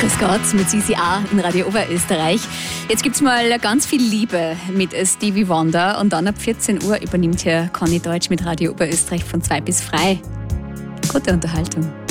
Grüß Gott mit Sisi A in Radio Oberösterreich. Jetzt gibt's mal ganz viel Liebe mit Stevie Wonder und dann ab 14 Uhr übernimmt hier Conny Deutsch mit Radio Oberösterreich von 2 bis frei. Gute Unterhaltung.